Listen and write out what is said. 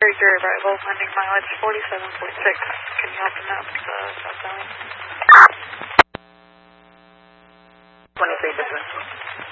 your arrival, pending mileage 47.6. Can you open up the southbound? 23 different.